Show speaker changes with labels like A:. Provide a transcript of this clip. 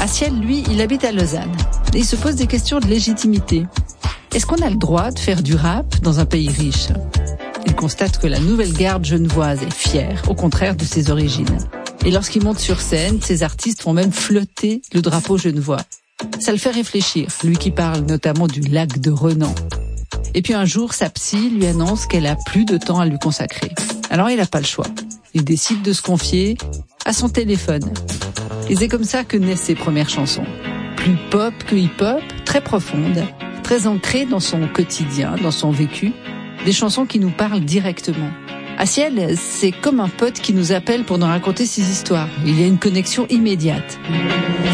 A: Aciel, lui, il habite à Lausanne. Et il se pose des questions de légitimité. Est-ce qu'on a le droit de faire du rap dans un pays riche ? Il constate que la nouvelle garde genevoise est fière, au contraire de ses origines. Et lorsqu'il monte sur scène, ces artistes font même flotter le drapeau genevois. Ça le fait réfléchir, lui qui parle notamment du lac de Renan. Et puis un jour, sa psy lui annonce qu'elle a plus de temps à lui consacrer. Alors il n'a pas le choix. Il décide de se confier à son téléphone. Et c'est comme ça que naissent ses premières chansons. Plus pop que hip-hop, très profondes, très ancrées dans son quotidien, dans son vécu. Des chansons qui nous parlent directement. Aciel, c'est comme un pote qui nous appelle pour nous raconter ses histoires. Il y a une connexion immédiate.